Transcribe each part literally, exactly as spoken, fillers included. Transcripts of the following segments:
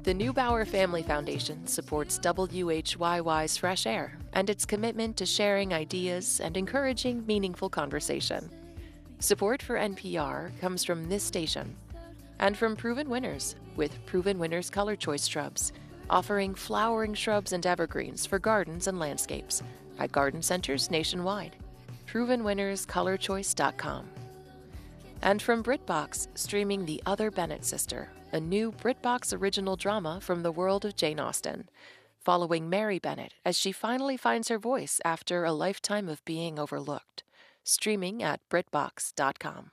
The Neubauer Family Foundation supports W H Y Y's Fresh Air and its commitment to sharing ideas and encouraging meaningful conversation. Support for N P R comes from this station and from Proven Winners with Proven Winners Color Choice Shrubs, offering flowering shrubs and evergreens for gardens and landscapes at garden centers nationwide. proven winners color choice dot com. And from BritBox, streaming The Other Bennett Sister, a new BritBox original drama from the world of Jane Austen, following Mary Bennett as she finally finds her voice after a lifetime of being overlooked. Streaming at brit box dot com.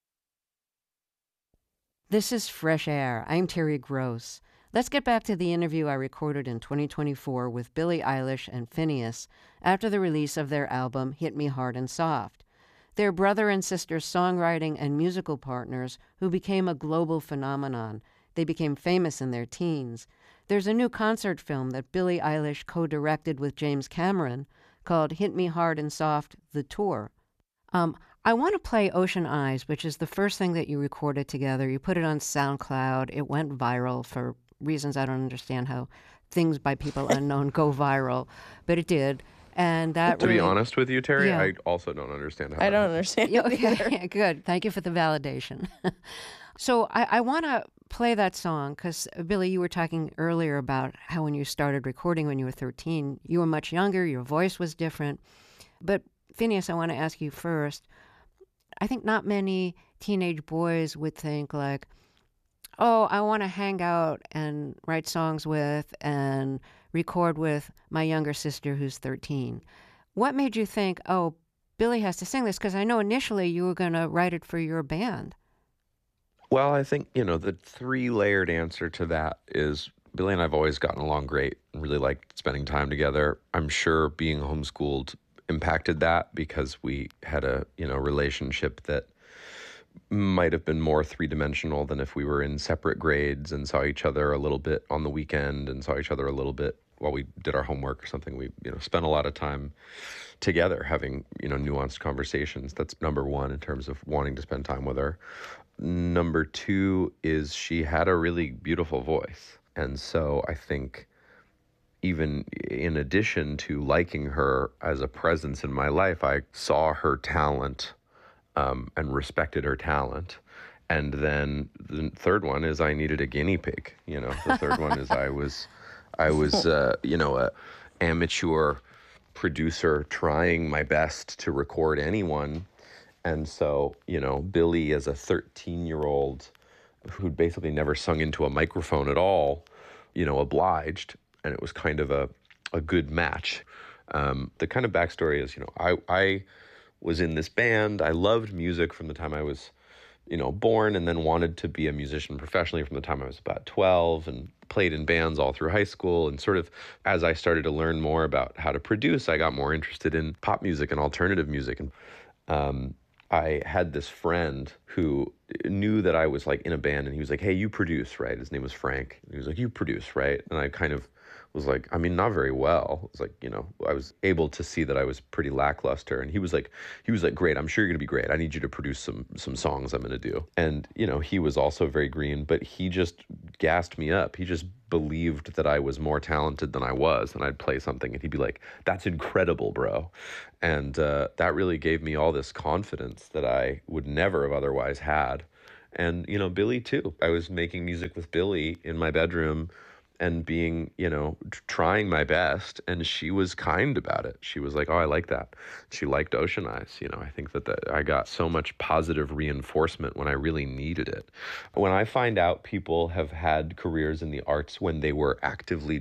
This is Fresh Air. I'm Terry Gross. Let's get back to the interview I recorded in twenty twenty-four with Billie Eilish and Finneas after the release of their album Hit Me Hard and Soft. They're brother and sister songwriting and musical partners who became a global phenomenon. They became famous in their teens. There's a new concert film that Billie Eilish co-directed with James Cameron called Hit Me Hard and Soft, The Tour. Um, I want to play Ocean Eyes, which is the first thing that you recorded together. You put it on SoundCloud. It went viral for reasons I don't understand how things by people unknown go viral, but it did. And that to really, be honest with you, Terry, yeah. I also don't understand how I don't that understand Yeah, it either. okay, good. Thank you for the validation. So I, I want to play that song because, Billie, you were talking earlier about how when you started recording when you were thirteen, you were much younger, your voice was different. But Finneas, I want to ask you first. I think not many teenage boys would think like, oh, I want to hang out and write songs with and record with my younger sister who's thirteen. What made you think, oh, Billie has to sing this? Because I know initially you were going to write it for your band. Well, I think, you know, the three-layered answer to that is Billie and I have always gotten along great and really liked spending time together. I'm sure being homeschooled impacted that because we had a, you know, relationship that might have been more three-dimensional than if we were in separate grades and saw each other a little bit on the weekend and saw each other a little bit while we did our homework or something. We, you know, spent a lot of time together having, you know, nuanced conversations. That's number one in terms of wanting to spend time with her. Number two is she had a really beautiful voice. And so I think even in addition to liking her as a presence in my life, I saw her talent um, and respected her talent. And then the third one is I needed a guinea pig. You know, the third one is I was, I was, uh, you know, a amateur producer trying my best to record anyone. And so, you know, Billie as a thirteen-year-old who'd basically never sung into a microphone at all, you know, obliged. And it was kind of a, a good match. Um, the kind of backstory is, you know, I, I was in this band. I loved music from the time I was, you know, born, and then wanted to be a musician professionally from the time I was about twelve, and played in bands all through high school. And sort of as I started to learn more about how to produce, I got more interested in pop music and alternative music. And um, I had this friend who knew that I was like in a band, and he was like, hey, you produce, right? His name was Frank. He was like, you produce, right? And I kind of was like, I mean, not very well. It was like, you know, I was able to see that I was pretty lackluster. And he was like, he was like, great, I'm sure you're going to be great. I need you to produce some some songs I'm going to do. And, you know, he was also very green, but he just gassed me up. He just believed that I was more talented than I was. And I'd play something and he'd be like, that's incredible, bro. And uh, that really gave me all this confidence that I would never have otherwise had. And, you know, Billie too. I was making music with Billie in my bedroom and being, you know, trying my best. And she was kind about it. She was like, oh, I like that. She liked Ocean Eyes. You know, I think that, that I got so much positive reinforcement when I really needed it. When I find out people have had careers in the arts when they were actively